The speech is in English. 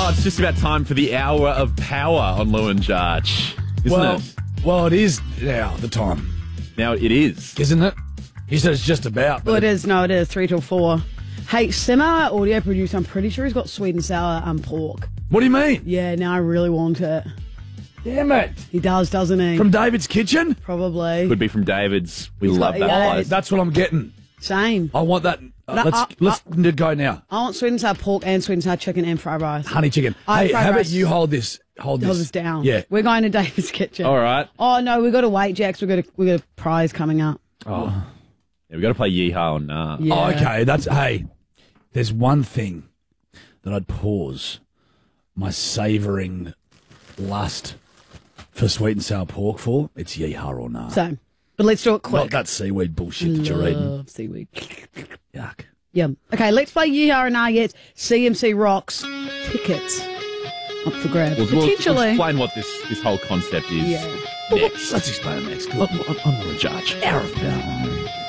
Oh, it's just about time for the hour of power on Lou and Jarch, isn't it? Well, it is now, the time. Now it is. Isn't it? He said it's just about. But Well, it is. No, it is. 3 till 4. Hey, Simmer, audio producer, I'm pretty sure he's got sweet and sour pork. What do you mean? Yeah, now I really want it. Damn it. He does, doesn't he? From David's Kitchen? Probably. Could be from David's. We He's love got- that yeah, place. That's what I'm getting. Same. I want that. Let's go now. I want sweet and sour pork and sweet and sour chicken and fried rice. Honey chicken. I Hey, fried how about rice. you hold this? Hold Hold this. us down. Yeah. We're going to David's Kitchen. All right. Oh, no, we've got to wait, Jax. We've got a prize coming up. Oh. Yeah, we got to play Yeehaw or Nah. Yeah. Oh, okay. Hey, there's one thing that I'd pause my savouring lust for sweet and sour pork for. It's yeehaw or nah. So, but let's do it quick. Not that seaweed bullshit that you're eating. Love seaweed. Yuck. Yeah. Okay, let's play Yeehaw or Nah Yet. CMC Rocks tickets up for grabs. We'll Potentially. explain what this whole concept is Yeah. next. Let's explain it next. On Lou and Jarch. Hour of power.